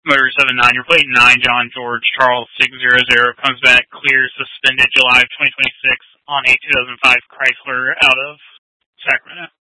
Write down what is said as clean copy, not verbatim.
Motor 79, your plate 9, John George Charles 600, comes back clear, suspended July of 2026 on a 2005 Chrysler out of Sacramento.